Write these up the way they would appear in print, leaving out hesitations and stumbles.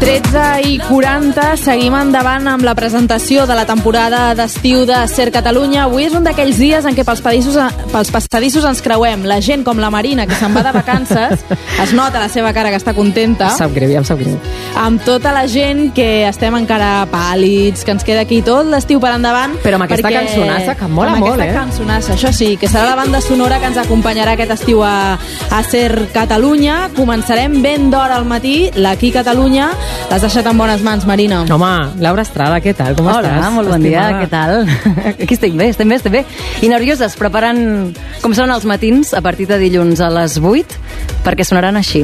13:40, seguim endavant amb la presentació de la temporada d'estiu de Ser Catalunya. Avui és un d'aquells dies en què pels passadissos ens creuem. La gent com la Marina, que se'n va de vacances, es nota la seva cara que està contenta. Em sap greu. Amb tota la gent que estem encara pàl·lids, que ens queda aquí tot l'estiu per endavant. Però amb aquesta cançonassa, que mola molt, Amb aquesta cançonassa, això sí, que serà la banda sonora que ens acompanyarà aquest estiu a Ser Catalunya. Començarem ben d'hora al matí, l'Aquí Catalunya. L'has deixat en bones mans, Marina. Home, Laura Estrada, què tal? Com estàs? Hola, molt bon dia, què tal? Aquí estem bé. I nervioses, preparant com són els matins a partir de dilluns a les 8, perquè sonaran així.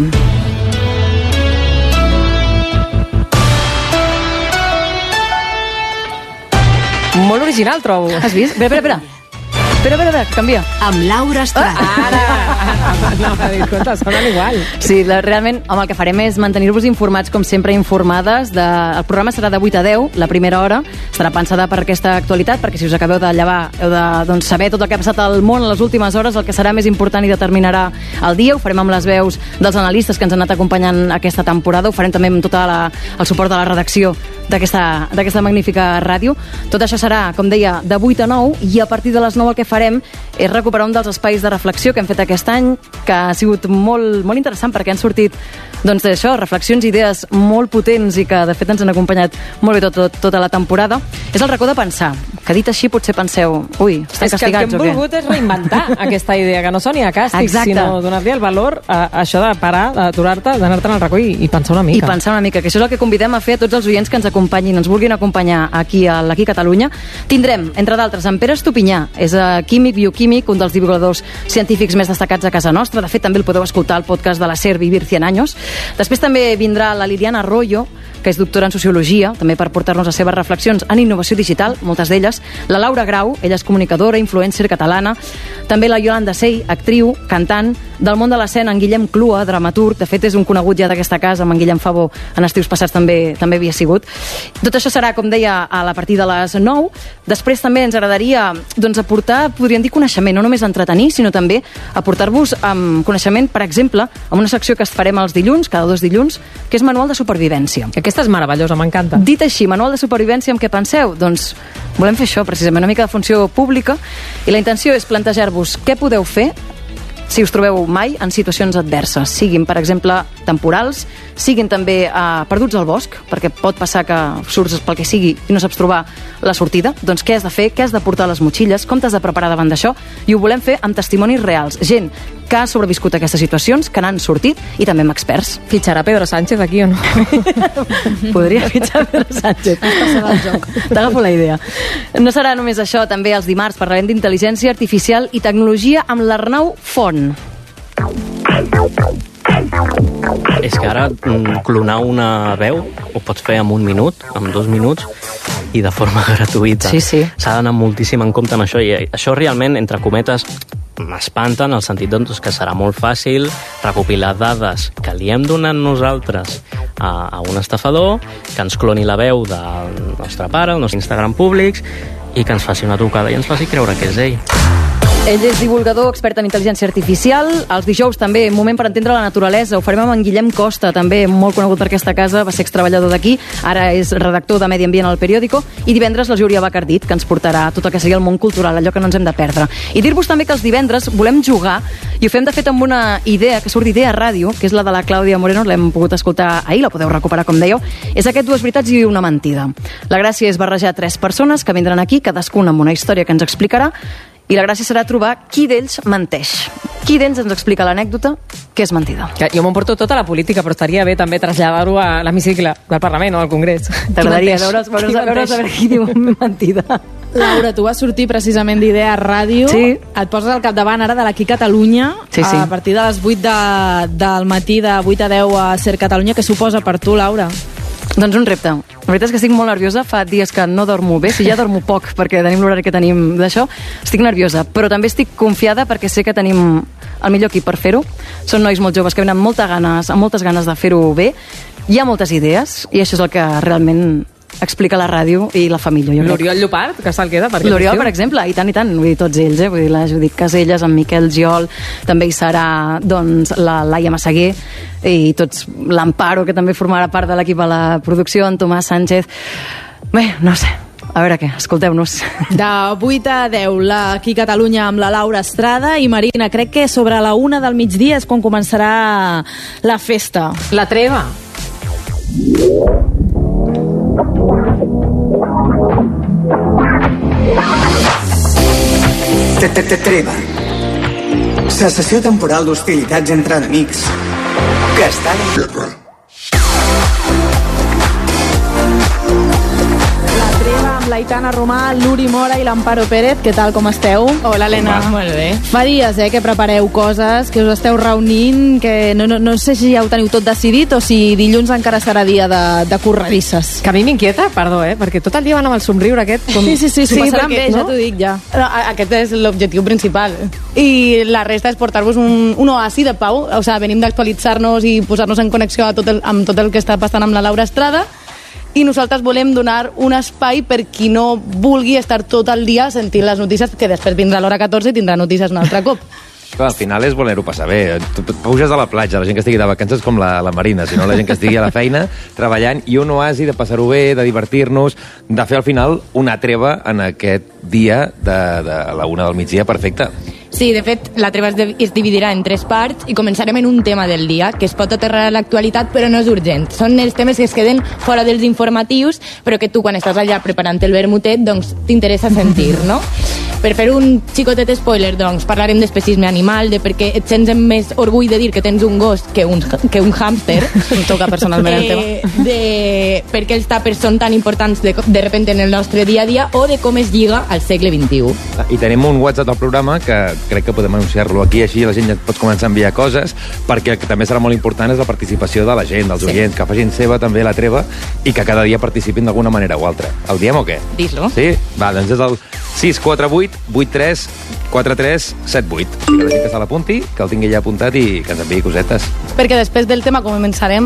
Molt original, trobo. Has vist? Espera, canvia. Amb Laura Estrada. Ara, sonen igual. Sí, realment, home, el que farem és mantenir-vos informats, com sempre, informades. El programa serà de 8 a 10, la primera hora. Estarà pensada per aquesta actualitat, perquè si us acabeu de llevar, heu de saber tot el que ha passat al món en les últimes hores, el que serà més important i determinarà el dia. Ho farem amb les veus dels analistes que ens han anat acompanyant aquesta temporada. Ho farem també amb tot el suport de la redacció d'aquesta magnífica ràdio. Tot això serà, com deia, de 8 a 9, i a partir de les 9 el que farem és recuperar un dels espais de reflexió que hem fet aquest any, que ha sigut molt, molt interessant, perquè han sortit doncs això, reflexions, idees molt potents i que de fet ens han acompanyat molt bé tota la temporada. És el racó de pensar, que dit així potser penseu, ui, estan castigats o què? És que el que hem volgut és reinventar aquesta idea, que no soni a càstig, sinó donar-li el valor a això de parar, d'aturar-te, d'anar-te'n al racó i pensar una mica. I pensar una mica, que això és el que convidem a fer a tots els oients que ens acompanyin, ens vulguin acompanyar aquí a l'Aquí Catalunya. Tindrem, entre d'altres, en Pere Estupinyà, és químic, bioquímic, un dels divulgadors científics més destacats a casa nostra. De fet, també el podeu escoltar al podcast de la SER Vivir 100 años. Després també vindrà la Liliana Arroyo, que és doctora en Sociologia, també per portar-nos les seves reflexions en innovació digital, moltes d'elles. La Laura Grau, ella és comunicadora, influencer catalana. També la Yolanda Sey, actriu, cantant. Del món de l'escena, en Guillem Clua, dramaturg. De fet, és un conegut ja d'aquesta casa, amb en Guillem Favó en estius passats també havia sigut. Tot això serà, com deia, a la partir de les 9. Després també ens agradaria aportar, podríem dir, coneixement, no només entretenir, sinó també aportar-vos coneixement, per exemple, amb una secció que farem els dilluns, cada 2 dilluns, que és Manual de Supervivència. Aquesta és meravellosa, m'encanta. Dit així, Manual de Supervivència, amb què penseu? Doncs volem fer això, precisament, una mica de funció pública, i la intenció és plantejar-vos què podeu fer si us trobeu mai en situacions adverses, siguin, per exemple, temporals, siguin també perduts al bosc, perquè pot passar que surts pel que sigui i no saps trobar la sortida. Doncs què has de fer, què has de portar a les motxilles, com t'has de preparar davant d'això, i ho volem fer amb testimonis reals, gent que ha sobreviscut a aquestes situacions, que n'han sortit, i també amb experts. Fitxarà Pedro Sánchez aquí o no? Podria fitxar Pedro Sánchez. T'agafo la idea. No serà només això, també els dimarts parlarem d'intel·ligència artificial i tecnologia amb l'Arnau Font. És que ara clonar una veu ho pots fer en 1 minut, en 2 minuts, i de forma gratuïta. Sí. S'ha d'anar moltíssim en compte en això, i això realment, entre cometes, m'espanta en el sentit que serà molt fàcil recopilar dades que li hem donat nosaltres a un estafador, que ens cloni la veu del nostre pare, el nostre Instagram públics, i que ens faci una trucada i ens faci creure que és ell. Ell és divulgador, expert en intel·ligència artificial. Els dijous també, moment per entendre la naturalesa. Ho farem amb en Guillem Costa, també molt conegut per aquesta casa, va ser extreballador d'aquí, ara és redactor de Medi Ambient al Periódico, i divendres la Júlia Bacardit, que ens portarà tot el que sigui el món cultural, allò que no ens hem de perdre. I dir-vos també que els divendres volem jugar, i ho fem de fet amb una idea que surt d'Idea Ràdio, que és la de la Clàudia Moreno, l'hem pogut escoltar ahir, la podeu recuperar, com dèieu. És aquest 2 veritats i una mentida. La gràcia és barrejar 3 persones que vindran aquí, cadascuna amb una història que ens explicarà, i la gràcia serà trobar qui d'ells menteix. Qui d'ells ens explica l'anècdota que és mentida. Jo m'emporto tota la política, però estaria bé també traslladar-ho a l'hemicicle del Parlament o al Congrés. T'agradaria veure qui diu mentida. Laura, tu vas sortir precisament d'Idea Ràdio. Sí. Et poses al capdavant ara de l'Aquí Catalunya. Sí. A partir de les 8 del matí, de 8 a 10 a Ser Catalunya. Què suposa per tu, Laura? Doncs un repte. La veritat és que estic molt nerviosa, fa dies que no dormo bé, si ja dormo poc perquè tenim l'horari que tenim d'això, estic nerviosa, però també estic confiada perquè sé que tenim el millor equip per fer-ho. Són nois molt joves que venen amb moltes ganes de fer-ho bé, hi ha moltes idees i això és el que realment explica la ràdio i la fa millor. L'Oriol Llopart, que se'l queda per L'Oriol, per exemple, i tant, vull dir, tots ells, vull dir, la Judit Caselles, en Miquel Giol, també hi serà, doncs, la Laia Massaguer, i tots, l'Amparo, que també formarà part de l'equip a la producció, en Tomàs Sánchez. Bé, no sé, a veure què, escolteu-nos. De 8 a 10, aquí a Catalunya amb la Laura Estrada i Marina, crec que sobre la 1 del migdia és quan començarà la festa. La treva. Treva. Cessació temporal d'hostilitats entre enemics que estan en guerra. l'Aitana Romà, l'Uri Mora i l'Amparo Pérez. Què tal, com esteu? Hola, Helena. Molt bé. Fa dies que prepareu coses, que us esteu reunint, que no sé si ja ho teniu tot decidit o si dilluns encara serà dia de corredisses. Que a mi m'inquieta, perdó, perquè tot el dia van amb el somriure aquest. Com... Sí, s'ho passaran bé, ja t'ho dic, ja. No, aquest és l'objectiu principal. I la resta és portar-vos un oasi de pau. O sigui, venim d'actualitzar-nos i posar-nos en connexió amb tot el que està passant amb la Laura Estrada, i nosaltres volem donar un espai per qui no vulgui estar tot el dia sentint les notícies, que després vindrà a l'hora 14 i tindrà notícies un altre cop. Al final és voler-ho passar bé. Tu puges a la platja, la gent que estigui de vacances com la Marina, sinó la gent que estigui a la feina treballant, i un oasi de passar-ho bé, de divertir-nos, de fer al final una treva en aquest dia de la 1 del migdia perfecte. Sí, de fet, la treva es dividirà en 3 parts i començarem en un tema del dia, que es pot aterrar a l'actualitat, però no és urgent. Són els temes que es queden fora dels informatius, però que tu, quan estàs allà preparant el vermutet, doncs t'interessa sentir, no? Per fer un xicotet spoiler, doncs, parlarem d'especisme animal, de perquè et sents amb més orgull de dir que tens un gos que un hàmster. Em toca personalment el tema. De per què els tàpers són tan importants de repente en el nostre dia a dia, o de com es lliga al segle XXI. I tenim un WhatsApp del programa que crec que podem anunciar-lo aquí, així la gent ja pot començar a enviar coses, perquè el que també serà molt important és la participació de la gent, dels oients, que facin seva també la treva i que cada dia participin d'alguna manera o altra. El diem o què? Dis-lo. Sí? Va, doncs és el 648 83 43 78. I que la gent que se l'apunti, que el tingui ja apuntat i que ens enviï cosetes. Perquè després del tema començarem